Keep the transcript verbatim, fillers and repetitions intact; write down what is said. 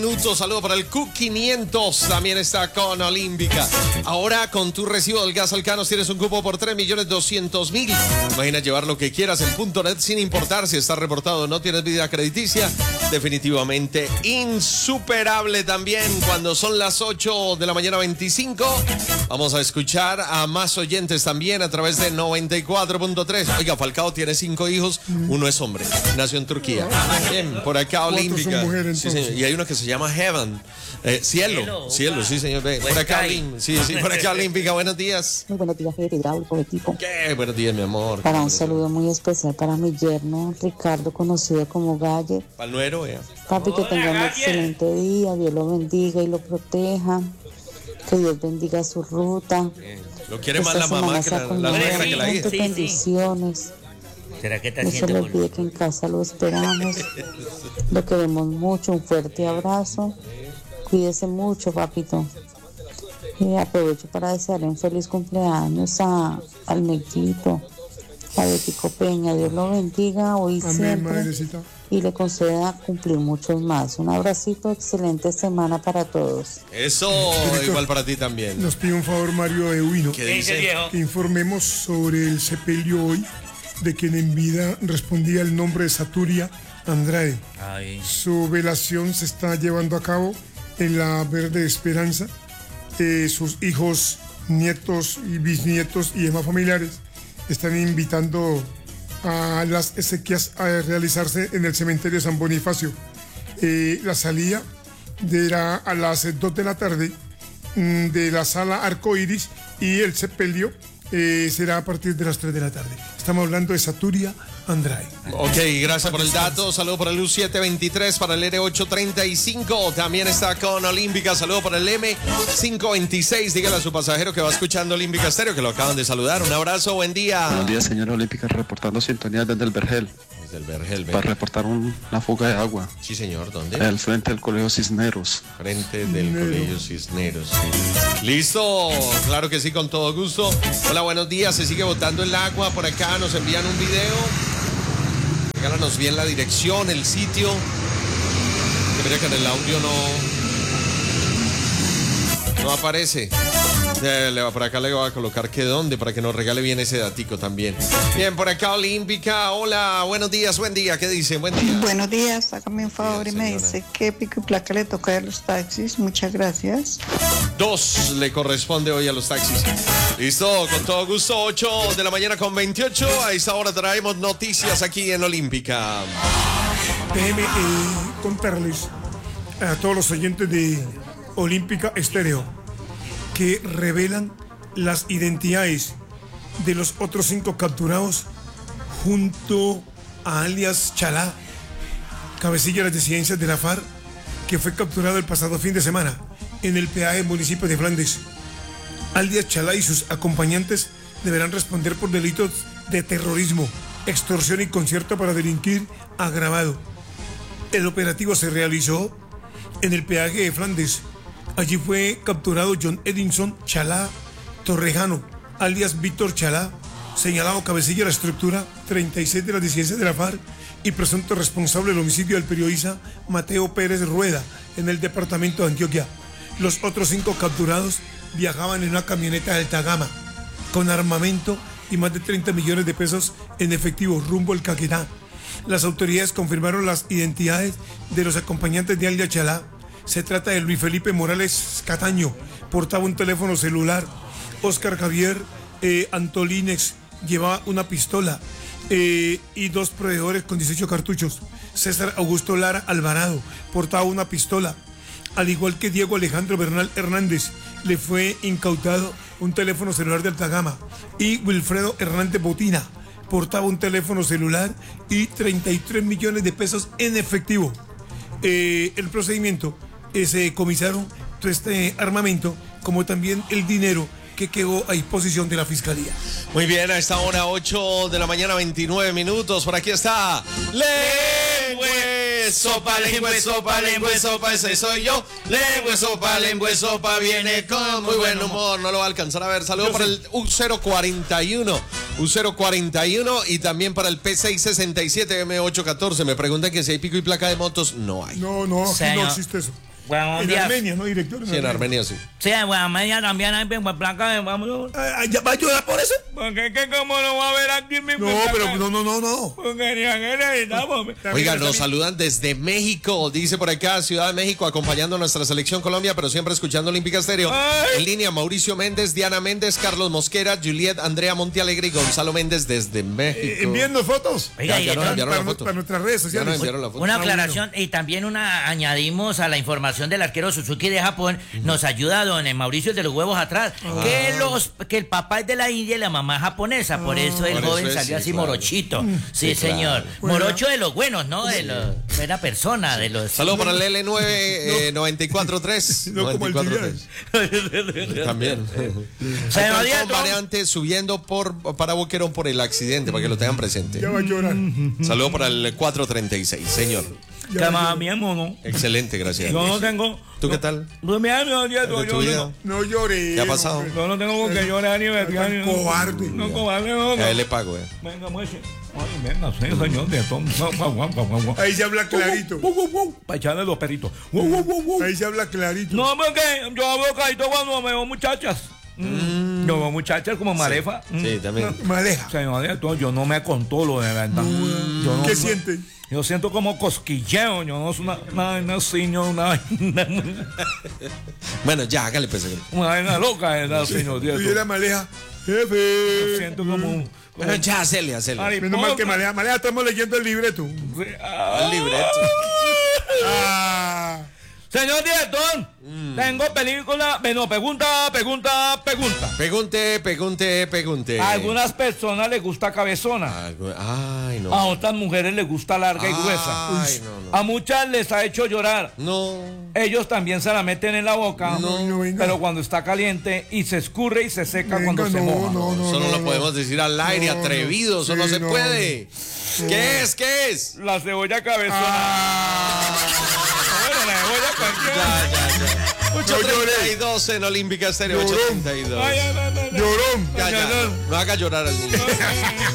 Minutos, saludo para el Q quinientos, también está con Olímpica. Ahora con tu recibo del gas Alcanos tienes un cupo por tres millones doscientos mil. Imagina llevar lo que quieras en punto net sin importar si está reportado o no tienes vida crediticia. Definitivamente insuperable también cuando son las ocho de la mañana veinticinco. Vamos a escuchar a más oyentes también a través de noventa y cuatro punto tres. Oiga, Falcao tiene cinco hijos, uno es hombre, nació en Turquía. Bien, por acá Olímpica. Sí, señor. Y hay uno que se llama Heaven. Eh, cielo, cielo, cielo, sí, señor. Ve. Por acá, Olim, sí, sí, por acá, Olímpica. Buenos días. Muy buenos días, jefe hidráulico, equipo. ¿Qué? Buenos días, mi amor. Para un saludo muy especial para mi yerno, Ricardo, conocido como Galle. Para el nuero, ya. Papi, que tenga un excelente día. Dios lo bendiga y lo proteja. Que Dios bendiga su ruta. Bien. Lo quiere más la mamá que la, la negra que la hija. Sí, bendiciones. Sí. ¿Será que está no se le olvide que en casa lo esperamos. Lo queremos mucho. Un fuerte abrazo. Cuídese mucho, papito. Y aprovecho para desearle un feliz cumpleaños a, al Mequito, a Betico Peña. Dios lo bendiga hoy y siempre. Madrecita. Y le conceda cumplir muchos más. Un abracito, excelente semana para todos. Eso, igual para ti también. Nos pide un favor Mario Euino. ¿Qué dice? Que informemos sobre el sepelio hoy de quien en vida respondía el nombre de Saturia Andrade. Ay. Su velación se está llevando a cabo en la Verde Esperanza. Eh, sus hijos, nietos y bisnietos y demás familiares están invitando a las exequias a realizarse en el cementerio San Bonifacio. Eh, la salida era a las dos de la tarde mmm, de la sala Arco Iris y el sepelio eh, será a partir de las tres de la tarde. Estamos hablando de Saturia Andrade. Ok, gracias por el dato. Saludo para el U siete veintitrés, para el R ocho treinta y cinco. También está con Olímpica. Saludo para el M cinco veintiséis. Dígale a su pasajero que va escuchando Olímpica Estéreo, que lo acaban de saludar. Un abrazo, buen día. Buenos días, señor Olímpica, reportando sintonía desde el Vergel. Desde el Vergel, para reportar un, una fuga de agua. Sí, señor, ¿dónde? Al frente del Colegio Cisneros. Frente del Cisneros. Colegio Cisneros. Sí. Listo, claro que sí, con todo gusto. Hola, buenos días. Se sigue botando el agua por acá. Nos envían un video. Regálanos bien la dirección, el sitio. Que mira que en el audio no, no aparece. Eh, por acá le voy a colocar que dónde para que nos regale bien ese datico también. Bien, por acá Olímpica. Hola, buenos días, buen día. ¿Qué dicen? Buen día. Buenos días, hágame un favor bien, y me señora. Dice qué pico y placa le toca a los taxis. Muchas gracias. Dos le corresponde hoy a los taxis. Listo, con todo gusto, ocho de la mañana con veintiocho. A esta hora traemos noticias aquí en Olímpica. Déjeme eh, contarles a todos los oyentes de Olímpica Estéreo que revelan las identidades de los otros cinco capturados junto a alias Chalá, cabecilla de las disidencias de la FARC, que fue capturado el pasado fin de semana en el peaje municipio de Flandes. Alias Chalá y sus acompañantes deberán responder por delitos de terrorismo, extorsión y concierto para delinquir agravado. El operativo se realizó en el peaje de Flandes. Allí fue capturado John Edinson Chalá Torrejano, alias Víctor Chalá, señalado cabecilla de la estructura treinta y seis de las disidencias de la FARC y presunto responsable del homicidio del periodista Mateo Pérez Rueda en el departamento de Antioquia. Los otros cinco capturados viajaban en una camioneta de alta gama, con armamento y más de treinta millones de pesos en efectivo rumbo al Caquetá. Las autoridades confirmaron las identidades de los acompañantes de alias Chalá. Se trata de Luis Felipe Morales Cataño, portaba un teléfono celular. Oscar Javier eh, Antolínez llevaba una pistola eh, y dos proveedores con dieciocho cartuchos. César Augusto Lara Alvarado portaba una pistola. Al igual que Diego Alejandro Bernal Hernández, le fue incautado un teléfono celular de alta gama. Y Wilfredo Hernández Botina portaba un teléfono celular y treinta y tres millones de pesos en efectivo. Eh, el procedimiento eh, se decomisaron todo este armamento, como también el dinero que quedó a disposición de la Fiscalía. Muy bien, a esta hora ocho de la mañana, veintinueve minutos. Por aquí está Lengüe Sopa, Lengüe Sopa, Lengüe Sopa, ese soy yo. Lengüe Sopa, Lengüe Sopa, viene con muy buen humor. No lo va a alcanzar a ver. Saludos para el U cero cuarenta y uno. U cero cuarenta y uno y también para el P seiscientos sesenta y siete M ochocientos catorce. Me preguntan que si hay pico y placa de motos. No hay. No, no, aquí Señor. no existe eso. Buenos En días. Armenia, ¿no, director? Sí, en Armenia sí. Sí, en Armenia también hay en placa, vamos. Ah, ¿ya ¿Va a llorar por eso? Porque que como no va a haber aquí mi No, pero no, no, no, no. Porque ni a qué necesitamos. Oiga, nos saludan desde México, dice por acá, Ciudad de México, acompañando a nuestra selección Colombia, pero siempre escuchando Olímpica Estéreo. Ay. En línea, Mauricio Méndez, Diana Méndez, Carlos Mosquera, Juliet, Andrea Montealegre y Gonzalo Méndez desde México. Eh, enviando fotos. Oiga, Ya, ya no director, enviaron Para, la foto. para nuestras redes Ya nos sociales. enviaron la foto. una Ah, aclaración y también una añadimos a la información del arquero Suzuki de Japón. Nos ayuda don Mauricio de los huevos atrás. Que los que el papá es de la India y la mamá es japonesa. Por eso el Por joven eso es, salió sí, así claro. morochito. Sí, Sí, claro. señor. Bueno. Morocho de los buenos, ¿no? De los buena persona, de los. Saludos para el L nueve eh, noventa y cuatro tres. No como el También. Se Hay me dio trancón todo. variante subiendo por para Boquerón por el accidente, para que lo tengan presente. Ya va a llorar. Saludos para el cuatro treinta y seis, señor. Ya Que va a más llorar. bien, mono. Excelente, gracias. Yo no tengo. ¿Tú qué tal? Pues mira, mi Dios, ¿De tu yo vida? no- No llores. ¿Qué ha pasado? hombre. Yo no tengo con que llorar ni vergar ni. Cobarde. No, cobarde, no. no. A él le pago, eh. Venga, mueche. Ay, venga, sí, señor de Tom. Ahí se habla clarito. Para echarle los perritos. Wow, wow, wow, wow. Ahí se habla clarito. No, porque yo hablo clarito cuando me veo muchachas. Mm. Yo veo muchachas como Marefa. Mm. Sí, también. Maleja. Señor director, yo no me controlo de verdad. Yo no, ¿Qué no- siente? Yo siento como cosquilleo. Yo no soy una una vaina así, no, una vaina, Bueno, ya, hágale pues. una vaina loca, ¿verdad, señor Tú y director? la Maleja. Yo Jefe. siento como un. como Bueno, ya, hacele, hacele. Mariposa. Menos mal que Maleja. Maleja, estamos leyendo el libreto. Sí, ah. El libreto. Ah. Señor director, tengo película. Bueno, pregunta, pregunta, pregunta. Pregunte, pregunte, pregunte. A algunas personas les gusta cabezona. Algu- Ay, no. A otras mujeres les gusta larga y gruesa. Ay, no, no. A muchas les ha hecho llorar. No. Ellos también se la meten en la boca, No, no, venga. pero cuando está caliente y se escurre y se seca Venga, cuando se no, moja. no, no, Eso no, no, lo no. podemos decir al aire, No, no. atrevido. Eso no Sí, se no, puede. ¿Qué es? ¿Qué es? La cebolla cabezona. Ah. Bueno, la cebolla cualquiera. Ya, ya, ya. ocho No lloré. treinta y dos en Olímpica Estéreo. Llorón. ocho treinta y dos. Ay, ay, ay, ay, ay. Llorón. Ya, ya. No haga llorar al niño.